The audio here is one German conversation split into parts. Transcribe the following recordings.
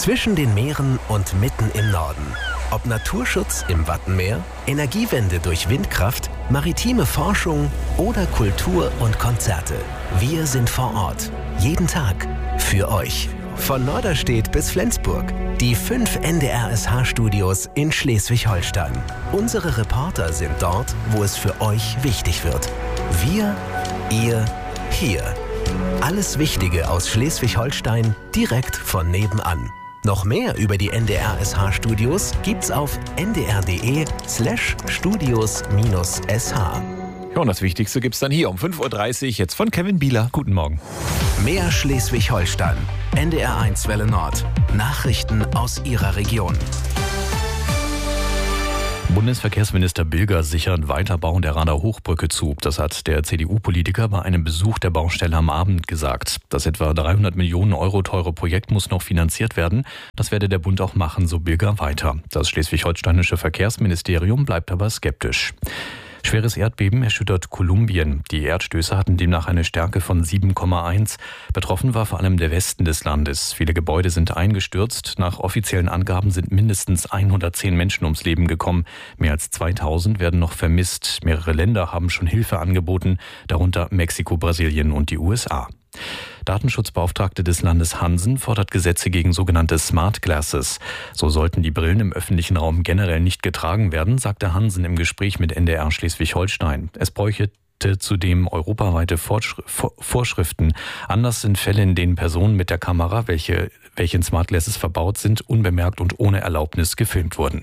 Zwischen den Meeren und mitten im Norden. Ob Naturschutz im Wattenmeer, Energiewende durch Windkraft, maritime Forschung oder Kultur und Konzerte. Wir sind vor Ort. Jeden Tag. Für euch. Von Norderstedt bis Flensburg. Die 5 NDR-SH-Studios in Schleswig-Holstein. Unsere Reporter sind dort, wo es für euch wichtig wird. Wir, ihr, hier. Alles Wichtige aus Schleswig-Holstein direkt von nebenan. Noch mehr über die NDR-SH-Studios gibt's auf ndr.de/studios-sh. Ja, und das Wichtigste gibt's dann hier um 5.30 Uhr, jetzt von Kevin Bieler. Guten Morgen. Mehr Schleswig-Holstein. NDR1 Welle Nord. Nachrichten aus Ihrer Region. Bundesverkehrsminister Bilger sichert Weiterbau der Rader Hochbrücke zu. Das hat der CDU-Politiker bei einem Besuch der Baustelle am Abend gesagt. Das etwa 300 Millionen Euro teure Projekt muss noch finanziert werden. Das werde der Bund auch machen, so Bilger weiter. Das schleswig-holsteinische Verkehrsministerium bleibt aber skeptisch. Schweres Erdbeben erschüttert Kolumbien. Die Erdstöße hatten demnach eine Stärke von 7,1. Betroffen war vor allem der Westen des Landes. Viele Gebäude sind eingestürzt. Nach offiziellen Angaben sind mindestens 110 Menschen ums Leben gekommen. Mehr als 2000 werden noch vermisst. Mehrere Länder haben schon Hilfe angeboten, darunter Mexiko, Brasilien und die USA. Datenschutzbeauftragte des Landes Hansen fordert Gesetze gegen sogenannte Smart Glasses. So sollten die Brillen im öffentlichen Raum generell nicht getragen werden, sagte Hansen im Gespräch mit NDR Schleswig-Holstein. Es bräuchte zudem europaweite Vorschriften. Anders sind Fälle, in denen Personen mit der Kamera, welche in Smart Glasses verbaut sind, unbemerkt und ohne Erlaubnis gefilmt wurden.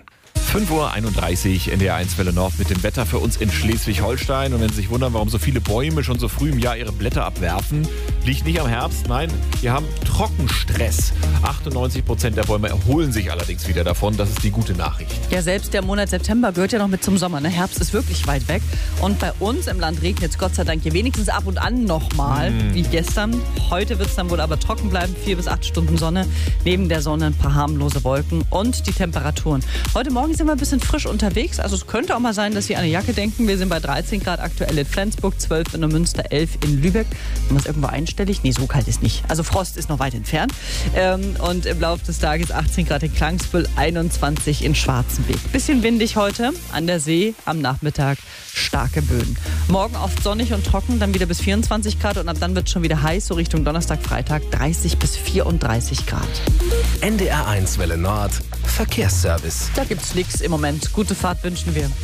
5.31 Uhr, NDR1 Welle Nord mit dem Wetter für uns in Schleswig-Holstein. Und wenn Sie sich wundern, warum so viele Bäume schon so früh im Jahr ihre Blätter abwerfen, liegt nicht am Herbst. Nein, wir haben Trockenstress. 98% der Bäume erholen sich allerdings wieder davon. Das ist die gute Nachricht. Ja, selbst der Monat September gehört ja noch mit zum Sommer. Ne? Herbst ist wirklich weit weg. Und bei uns im Land regnet es Gott sei Dank hier wenigstens ab und an nochmal, wie gestern. Heute wird es dann wohl aber trocken bleiben, 4 bis 8 Stunden Sonne. Neben der Sonne ein paar harmlose Wolken und die Temperaturen. Heute Morgen sind wir ein bisschen frisch unterwegs. Also es könnte auch mal sein, dass Sie an eine Jacke denken. Wir sind bei 13 Grad aktuell in Flensburg, 12 in Neumünster, 11 in Lübeck. Wenn man es irgendwo einstellig? Nee, so kalt ist nicht. Also Frost ist noch weit entfernt. Und im Laufe des Tages 18 Grad in Klangsbüll, 21 in Schwarzenbeek. Bisschen windig heute an der See, am Nachmittag starke Böen. Morgen oft sonnig und trocken, dann wieder bis 24 Grad und ab dann wird es schon wieder heiß, so Richtung Donnerstag, Freitag 30 bis 34 Grad. NDR1 Welle Nord. Verkehrsservice. Da gibt's nichts im Moment. Gute Fahrt wünschen wir.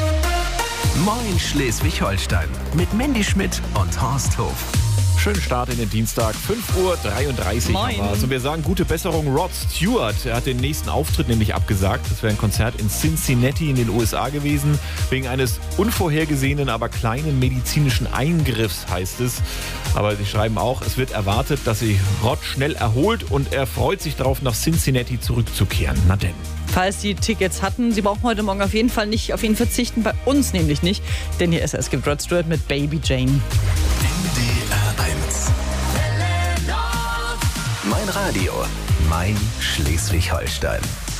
Moin Schleswig-Holstein. Mit Mandy Schmidt und Horst Hof. Schönen Start in den Dienstag, 5.33 Uhr. Moin. Also wir sagen gute Besserung. Rod Stewart, er hat den nächsten Auftritt nämlich abgesagt. Das wäre ein Konzert in Cincinnati in den USA gewesen. Wegen eines unvorhergesehenen, aber kleinen medizinischen Eingriffs, heißt es. Aber sie schreiben auch, es wird erwartet, dass sich Rod schnell erholt und er freut sich darauf, nach Cincinnati zurückzukehren. Na denn. Falls Sie Tickets hatten, Sie brauchen heute Morgen auf jeden Fall nicht auf ihn verzichten. Bei uns nämlich nicht. Denn hier ist es gibt Rod Stewart mit Baby Jane. NDR1. Mein Radio. Mein Schleswig-Holstein.